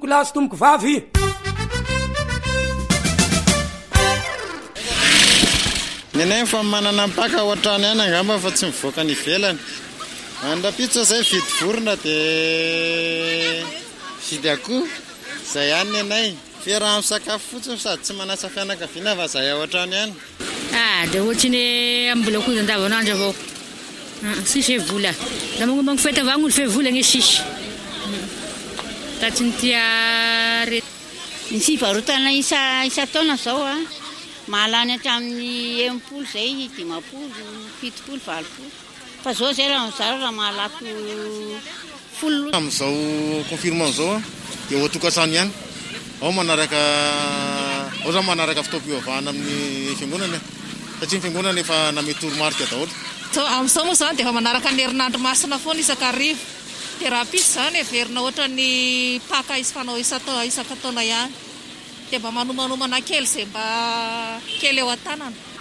plasy tomboko vavy nenay fa manana mpaka ohatrany ihany angamba fa tsy mivoaka ny ivelany andra-pitso zay vidy vorona dia vidy akoho zay ihany nenay firaha amin'ny sakafo fotsiny sady tsy manasa fianakaviana fa zay ohatrany ihany dia ohatry ny ambola koza andavanandro avao sisy e vola da magnomagno fety avao gn'olo fe vola gne sisy tatsy ny tia ny fivarotana isa taona zao mahalany hatramin'ny 10 zay 10 70 80 fa zao zay raha mizara raha mahalako folo amin'izao confirmant zao dia oatokantrano ihany ao manaraka fitaom-pivavahana amin'ny fiangonana satria ny fiangonana efa nametoromarika daholo amin'izao moa zany dia efa manaraka ny herinandro masina foana isakarivo dia raha pisy zany everina ohatra ny paka izy fanao isaka taona ihany dia mba manomanomana kely zay mba kely eo an-tanana